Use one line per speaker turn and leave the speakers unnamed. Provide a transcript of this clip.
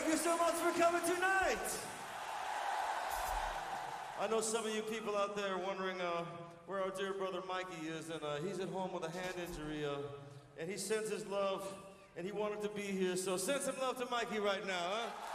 you so much for coming tonight. I know some of you people out there wondering where our dear brother Mikey is, and he's at home with a hand injury, and he sends his love, and he wanted to be here, so send some love to Mikey right now, huh?